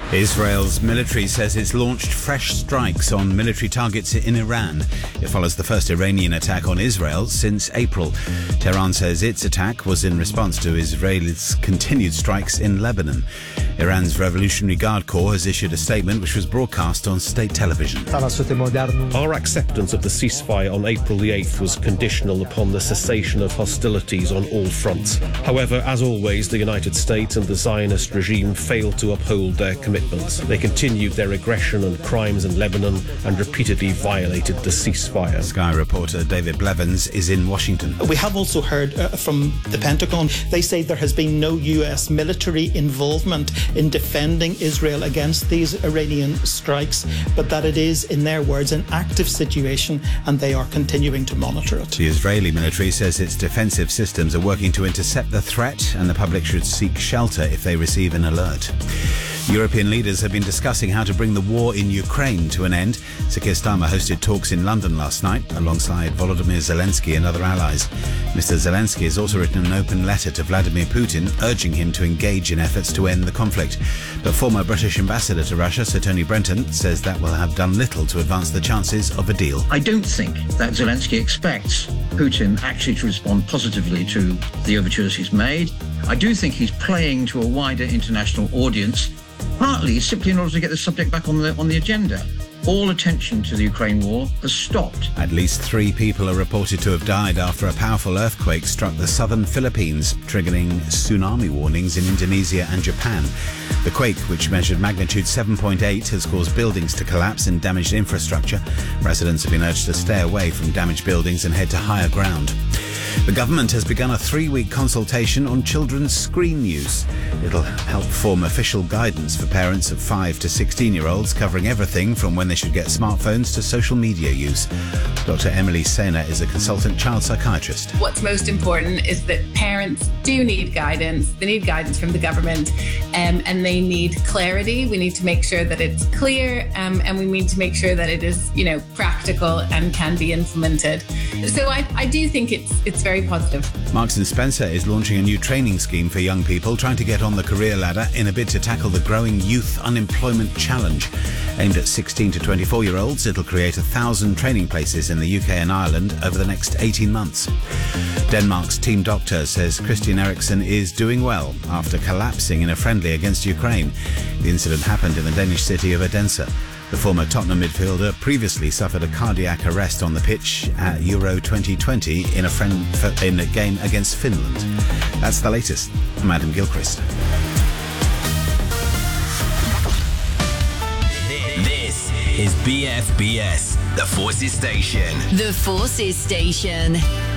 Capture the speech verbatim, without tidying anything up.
Israel's military says it's launched fresh strikes on military targets in Iran. It follows the first Iranian attack on Israel since April. Tehran says its attack was in response to Israel's continued strikes in Lebanon. Iran's Revolutionary Guard Corps has issued a statement which was broadcast on state television. Our acceptance of the ceasefire on April the eighth was conditional upon the cessation of hostilities on all fronts. However, as always, the United States and the Zionist regime failed to uphold their commitments. They continued their aggression and crimes in Lebanon and repeatedly violated the ceasefire. Sky reporter David Blevins is in Washington. We have also heard uh, from the Pentagon. They say there has been no U S military involvement in defending Israel against these Iranian strikes, but that it is, in their words, an active situation and they are continuing to monitor it. The Israeli military says its defensive systems are working to intercept the threat and the public should seek shelter if they receive an alert. European leaders have been discussing how to bring the war in Ukraine to an end. Sir Keir Starmer hosted talks in London last night alongside Volodymyr Zelensky and other allies. Mister Zelensky has also written an open letter to Vladimir Putin urging him to engage in efforts to end the conflict. But former British ambassador to Russia, Sir Tony Brenton, says that will have done little to advance the chances of a deal. I don't think that Zelensky expects Putin actually to respond positively to the overtures he's made. I do think he's playing to a wider international audience, partly simply in order to get the subject back on the on the agenda. All attention to the Ukraine war has stopped. At least three people are reported to have died after a powerful earthquake struck the southern Philippines, triggering tsunami warnings in Indonesia and Japan. The quake, which measured magnitude seven point eight, has caused buildings to collapse and damaged infrastructure. Residents have been urged to stay away from damaged buildings and head to higher ground. The government has begun a three-week consultation on children's screen use. It'll help form official guidance for parents of five to sixteen-year-olds, covering everything from when they should get smartphones to social media use. Doctor Emily Sena is a consultant child psychiatrist. What's most important is that parents do need guidance. They need guidance from the government, um, and they need clarity. We need to make sure that it's clear, um, and we need to make sure that it is, you know, practical and can be implemented. So I, I do think it's it's very positive. Marks and Spencer is launching a new training scheme for young people trying to get on the career ladder in a bid to tackle the growing youth unemployment challenge. Aimed at sixteen to twenty-four-year-olds, it'll create a thousand training places in the U K and Ireland over the next eighteen months. Denmark's team doctor says Christian Eriksen is doing well after collapsing in a friendly against Ukraine. The incident happened in the Danish city of Odense. The former Tottenham midfielder previously suffered a cardiac arrest on the pitch at Euro twenty twenty in a, friend, in a game against Finland. That's the latest. I'm Adam Gilchrist. This is B F B S, the Forces Station. The Forces Station.